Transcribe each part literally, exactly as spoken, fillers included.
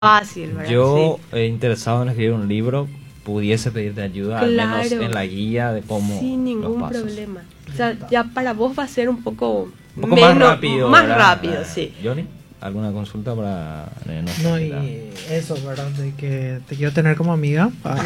fácil, ¿verdad? Yo, Sí. eh, interesado en escribir un libro, pudiese pedirte ayuda, al menos Claro. en la guía de cómo Sin los ningún pasos. problema. O sea, ya para vos va a ser un poco, Un poco más menos- rápido. Más ¿verdad? rápido, Eh, sí. Johnny, ¿alguna consulta para eh, nuestra No, invitada? y eso, ¿verdad? De que te quiero tener como amiga. Ah,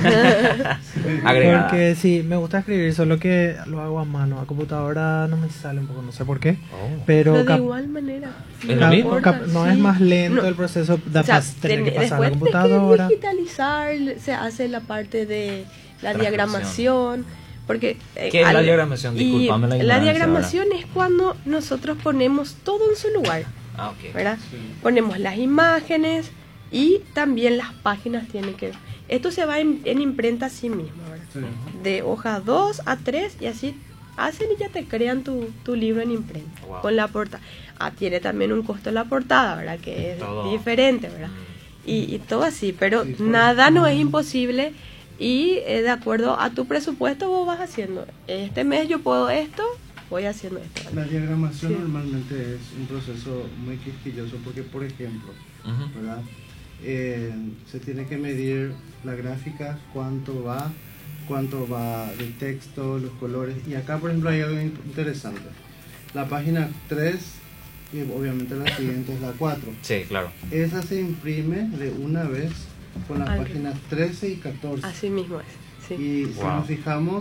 Agregada. porque sí, me gusta escribir, solo que lo hago a mano. A computadora no me sale un poco, no sé por qué. Oh. Pero, Pero de cap- igual manera. Es lo cap- mismo. cap- no sí. es más lento No. el proceso de O sea, pas- tener que ten- pasar a la después computadora. de que digitalizar, se hace la parte de la Transcripción. diagramación. Porque, eh, ¿Qué es la al- diagramación? y Discúlpame la la ignorancia diagramación es cuando nosotros ponemos todo en su lugar, Ah, ok. ¿verdad? Ponemos las imágenes y también las páginas tienen que... Esto se va en, en imprenta así mismo, ¿verdad? De hoja dos a tres y así hacen y ya te crean tu, tu libro en imprenta. Wow. Con la portada. Ah, tiene también un costo la portada, ¿verdad? Que es Todo. diferente, ¿verdad? Y, y todo así, pero Sí, sí. nada no es imposible y eh, de acuerdo a tu presupuesto vos vas haciendo. Este mes yo puedo esto, voy haciendo esto. ¿verdad? La diagramación Sí. normalmente es un proceso muy quisquilloso porque, por ejemplo, Ujú. ¿verdad? Eh, se tiene que medir la gráfica, cuánto va, cuánto va de texto, los colores. Y acá, por ejemplo, hay algo in- interesante. La página tres, y obviamente la siguiente es la cuatro. Sí, claro. Esa se imprime de una vez con las Ah, páginas trece y catorce. Así mismo es. Sí. Y si Wow. nos fijamos,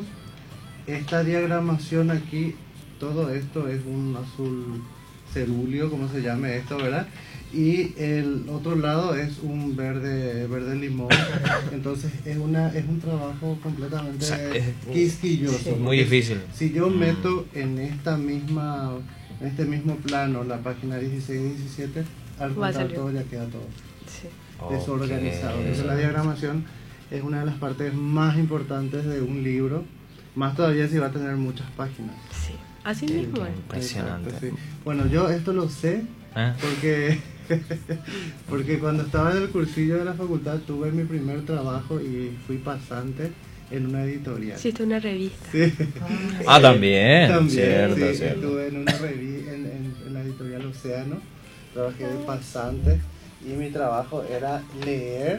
esta diagramación aquí, todo esto es un azul cerúleo, como se llame esto, ¿verdad? Y el otro lado es un verde verde limón. Entonces es una es un trabajo completamente O sea, es- quisquilloso. Sí. Muy porque difícil. Si yo Mm. meto en esta misma en este mismo plano la página dieciséis y diecisiete, al Va a juntar salir. todo ya queda todo Sí. desorganizado. Ok. Entonces la diagramación es una de las partes más importantes de un libro, más todavía si va a tener muchas páginas. Sí. Así Qué mismo es. impresionante. Exacto, sí. Bueno, yo esto lo sé ¿Eh? porque porque cuando estaba en el cursillo de la facultad tuve mi primer trabajo y fui pasante en una editorial. Hiciste una revista. Sí. Ah, también. También, Cierto, sí, cierto. estuve en una revista en, en- en la editorial Océano, trabajé de pasante y mi trabajo era leer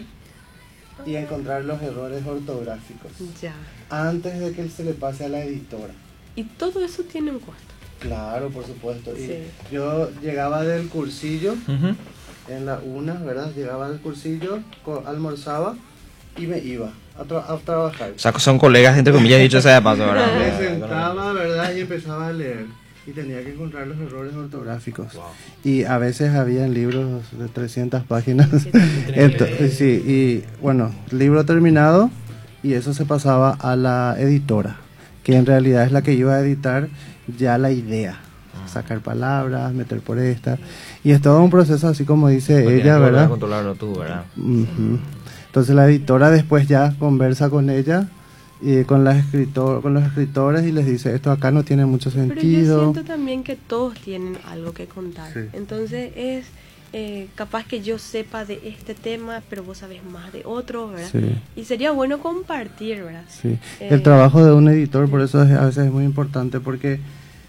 y encontrar los errores ortográficos Ya. antes de que se le pase a la editora. Y todo eso tiene un costo. Claro, por supuesto. Y Sí. yo llegaba del cursillo Ujú. en la una, ¿verdad? Llegaba del cursillo, co- almorzaba y me iba a, tra- a trabajar. O sea, son colegas, entre comillas, dicho sea de paso, Me ¿verdad? sentaba, ¿verdad? Y empezaba a leer. Y tenía que encontrar los errores ortográficos. Wow. Y a veces había libros de trescientas páginas. Sí. Ento- sí, y bueno, libro terminado y eso se pasaba a la editora, que en realidad es la que iba a editar ya la idea. Sacar palabras, meter por esta. Y es todo un proceso así como dice Pues tienes ella, que volver a ¿verdad? controlarlo tú, ¿verdad? Ujú. Entonces la editora después ya conversa con ella y con, la escritor, con los escritores y les dice, esto acá no tiene mucho Pero yo sentido. siento también que todos tienen algo que contar. Sí. Entonces es eh, capaz que yo sepa de este tema, pero vos sabés más de otro, ¿verdad? Sí. Y sería bueno compartir, ¿verdad? Sí. Eh, El trabajo de un editor, por eso es- a veces es muy importante, porque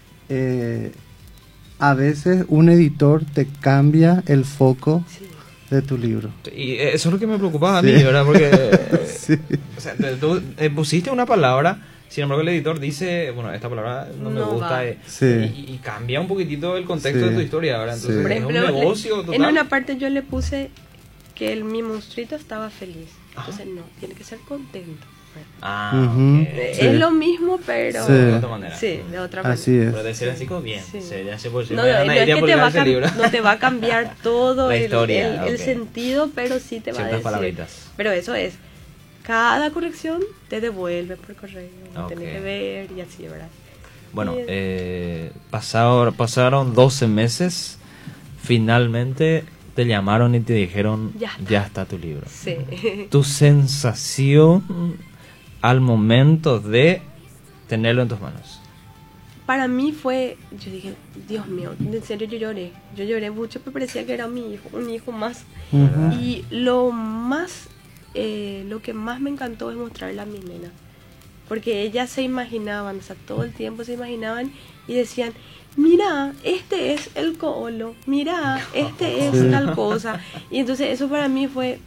eh, a veces un editor te cambia el foco Sí. de tu libro. Y eso es lo que me preocupaba a Sí. mí, ¿verdad? Porque Sí. o sea, tú eh, pusiste una palabra, sin embargo el editor dice, bueno, esta palabra no, me No gusta va. eh, Sí. y, y cambia un poquitito el contexto Sí. de tu historia, ¿verdad? Entonces Sí. Por es un ejemplo, le- negocio total. en una parte yo le puse que el, mi monstruito estaba feliz. Ajá. Entonces no, tiene que ser contento. ¿verdad? Ah, Ujú. ok. Eh, Sí. Es lo mismo, pero... Sí. De otra manera. Sí, de otra manera. Así es. Pero de ser así como bien, Sí. se, ya se puede No, me no, dan no una es idea que por te leer va, a ese cam- libro. no te va a cambiar todo La el, historia, el- el ok. sentido, pero sí te va a Ciertas decir. palabritas. Pero eso es, cada corrección te devuelve por correo, Ok. tenés que ver y así, ¿verdad? Bueno, Y- eh, pasado- pasaron doce meses, finalmente te llamaron y te dijeron, Ya está. ya está tu libro. Sí. Tu sensación al momento de tenerlo en tus manos. Para mí fue, yo dije, Dios mío, en serio yo lloré, yo lloré mucho, pero parecía que era mi hijo, un hijo más. Ujú. Y lo más, eh, lo que más me encantó es mostrarle a mi nena. porque ellas se imaginaban, o sea, todo el tiempo se imaginaban y decían, mira, este es el coolo, mira, este es Sí. tal cosa. Y entonces eso para mí fue